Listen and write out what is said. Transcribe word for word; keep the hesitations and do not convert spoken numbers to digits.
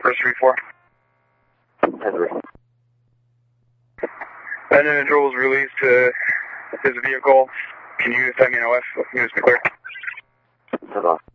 first three four. ten three. That individual was released to his vehicle. Can you send me an O S? News to clear. ten off.